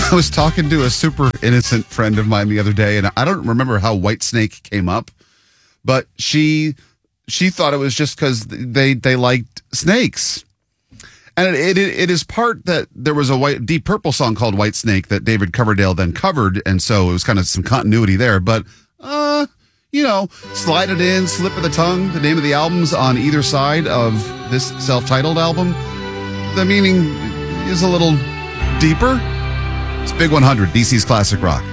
I was talking to a super innocent friend of mine the other day, and I don't remember how Whitesnake came up, but she thought it was just because they liked snakes. And it is part that there was a Deep Purple song called Whitesnake that David Coverdale then covered, and so it was kind of some continuity there. But, Slide It In, Slip of the Tongue, the name of the albums on either side of this self-titled album, the meaning is a little deeper. It's Big 100, DC's Classic Rock.